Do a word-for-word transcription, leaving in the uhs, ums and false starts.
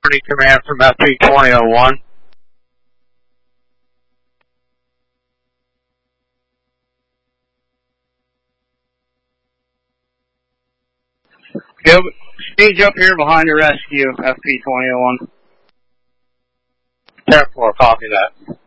Command from F P twenty oh one. Go, stage up here behind your rescue, F P twenty oh one. ten four, copy that.